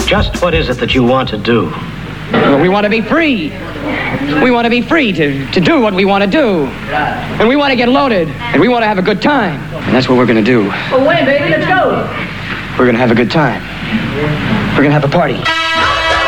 Just what is it that you want to do? Well, we want to be free. We want to be free to do what we want to do. And we want to get loaded. And we want to have a good time. And that's what we're going to do. Well, when, baby? Let's go. We're going to have a good time. We're going to have a party.